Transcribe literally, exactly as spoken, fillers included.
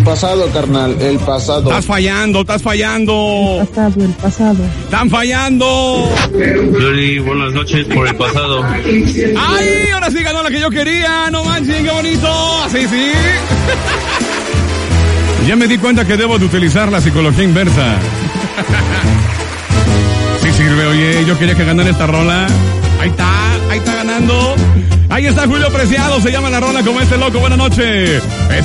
pasado, carnal, el pasado. Estás fallando, estás fallando. El pasado, el pasado. Están fallando. Yuri, buenas noches por el pasado. ¡Ay! Ahora sí ganó la que yo quería. No manches, qué bonito. Así sí. Ya me di cuenta que debo de utilizar la psicología inversa. Sí sirve, oye. Yo quería que ganara esta rola. Ahí está, ahí está ganando. Ahí está Julio Preciado. Se llama la rola como este loco. Buenas noches.